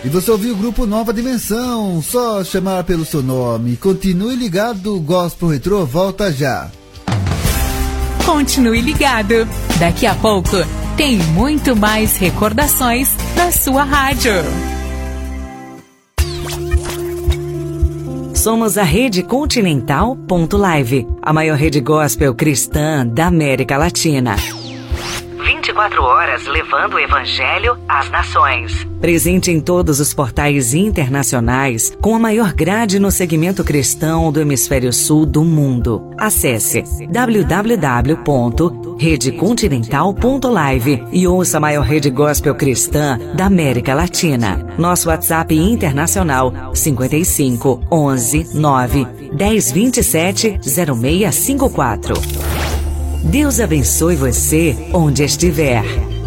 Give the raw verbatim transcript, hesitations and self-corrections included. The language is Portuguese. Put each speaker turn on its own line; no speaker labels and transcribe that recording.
E você ouviu o grupo Nova Dimensão, só chamar pelo seu nome. Continue ligado, o Gospel Retrô volta já.
Continue ligado, daqui a pouco tem muito mais recordações na sua rádio.
Somos a Rede Continental ponto live, a maior rede gospel cristã da América Latina. vinte e quatro horas levando o Evangelho às nações. Presente em todos os portais internacionais, com a maior grade no segmento cristão do hemisfério sul do mundo. Acesse w w w ponto rede continental ponto live e ouça a maior rede gospel cristã da América Latina. Nosso WhatsApp internacional cinquenta e cinco, onze, nove, dez, vinte e sete, zero seis cinco quatro. Deus abençoe você onde estiver.